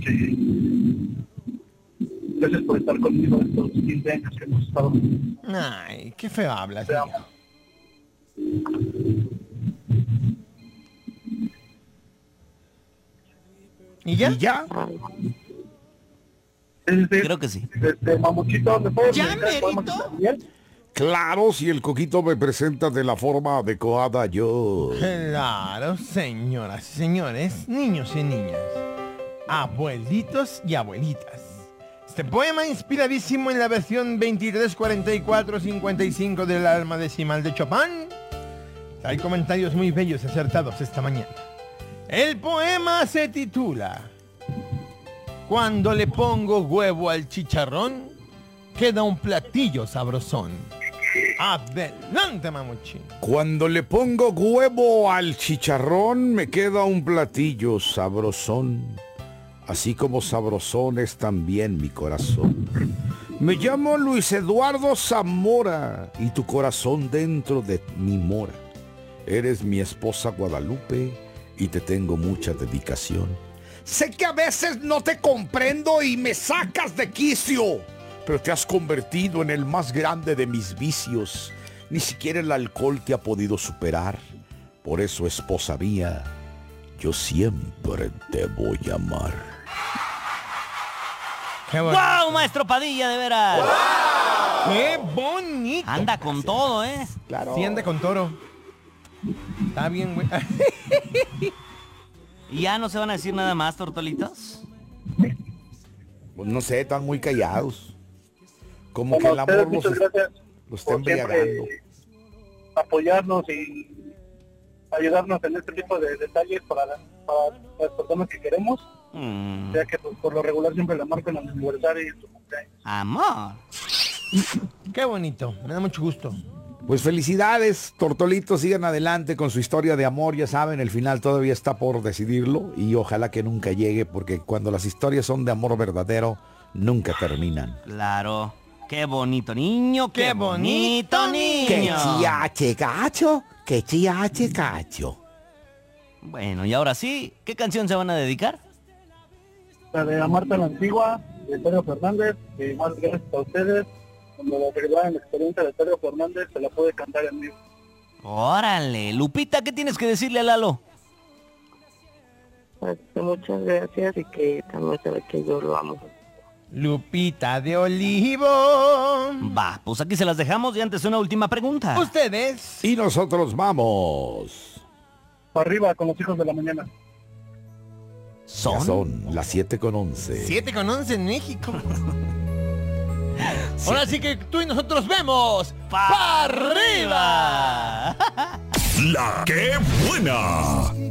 noche. Gracias por estar conmigo estos 15 años que hemos estado. Ay, qué feo hablas, Te amigo. amo. ¿Y ya? ¿Y ya? Creo que sí. Mamuchito, ¿me puedes ¿Ya, dedicar el poema merito? que está bien? Claro, si el coquito me presenta de la forma adecuada, yo... Claro, señoras y señores, niños y niñas, abuelitos y abuelitas. Este poema inspiradísimo en la versión 2344-55 del alma decimal de Chopin. Hay comentarios muy bellos y acertados esta mañana. El poema se titula Cuando le pongo huevo al chicharrón, queda un platillo sabrosón. Adelante, mamuchín. Cuando le pongo huevo al chicharrón, me queda un platillo sabrosón. Así como sabrosón es también mi corazón. Me llamo Luis Eduardo Zamora y tu corazón dentro de mi mora. Eres mi esposa Guadalupe y te tengo mucha dedicación. Sé que a veces no te comprendo y me sacas de quicio, pero te has convertido en el más grande de mis vicios. Ni siquiera el alcohol te ha podido superar. Por eso, esposa mía, yo siempre te voy a amar. Qué bonito. ¡Wow, maestro Padilla, de veras! ¡Qué bonito! Anda con todo, ¿eh? Claro. Sí, anda con toro. Está bien, güey. ¿Y ya no se van a decir nada más, tortolitos? Pues no sé, están muy callados. Como Bueno, que el ustedes, amor muchas gracias los está por siempre embriagando. apoyarnos y ayudarnos en este tipo de detalles para las personas que queremos, ya que pues, por lo regular siempre la marcan en el aniversario y en su cumpleaños. Amor. Qué bonito. Me da mucho gusto. Pues felicidades, Tortolitos, sigan adelante con su historia de amor, ya saben, el final todavía está por decidirlo y ojalá que nunca llegue, porque cuando las historias son de amor verdadero, nunca terminan. Claro. Qué bonito niño, qué Qué bonito bonito niño. ¡Que chiache gacho! ¡Que chiache gacho! Bueno, y ahora sí, ¿qué canción se van a dedicar? La de la Marta la Antigua, de Pedro Fernández, que más gracias a ustedes. Cuando la verdad en la experiencia de Pedro Fernández se la puede cantar en vivo. Órale, Lupita, ¿qué tienes que decirle a Lalo? Pues, muchas gracias y que también sabe que yo lo amo. Lupita de Olivo. Va, pues aquí se las dejamos y antes una última pregunta. Ustedes. Y nosotros vamos. Para arriba con los hijos de la mañana. Ya son las 7:11. 7:11 en México. Ahora sí que tú y nosotros vemos ¡para arriba! La que buena.